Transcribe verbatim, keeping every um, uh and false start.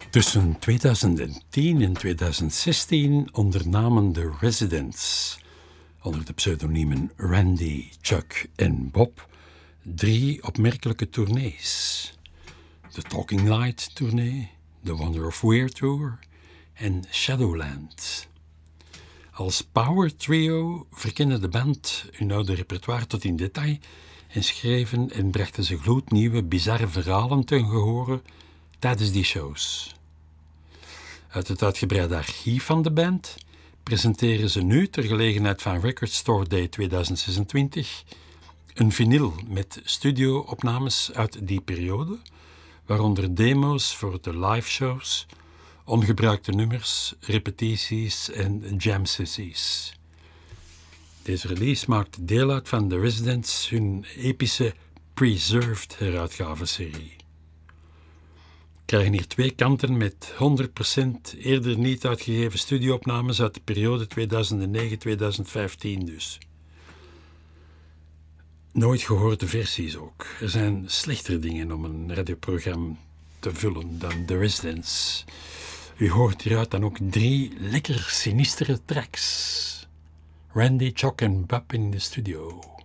Tussen twintig tien en twintig zestien ondernamen de Residents, onder de pseudoniemen Randy, Chuck en Bob, drie opmerkelijke tournees. De Talking Light Tournee, de Wonder of Weir Tour en Shadowland. Als power trio verkende de band hun oude repertoire tot in detail en schreven en brachten ze gloednieuwe, bizarre verhalen ten gehore tijdens die shows. Uit het uitgebreide archief van de band presenteren ze nu, ter gelegenheid van Record Store Day twintig zesentwintig, een vinyl met studio-opnames uit die periode, waaronder demo's voor de live-shows, ongebruikte nummers, repetities en jam-sessies. Deze release maakt deel uit van The Residents hun epische Preserved heruitgavenserie. We krijgen hier twee kanten met honderd procent eerder niet uitgegeven studioopnames uit de periode tweeduizend negen tot tweeduizend vijftien dus. Nooit gehoorde versies ook. Er zijn slechtere dingen om een radioprogramma te vullen dan The Residents. U hoort hieruit dan ook drie lekker sinistere tracks. Randy, Chuck en Bob in de studio.